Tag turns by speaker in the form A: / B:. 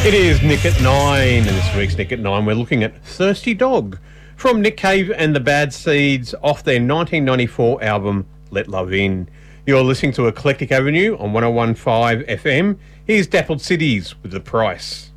A: It is Nick at 9, and this week's Nick at 9 we're looking at Thirsty Dog from Nick Cave and the Bad Seeds off their 1994 album Let Love In. You're listening to Eclectic Avenue on 101.5 FM. Here's Dappled Cities with The Price.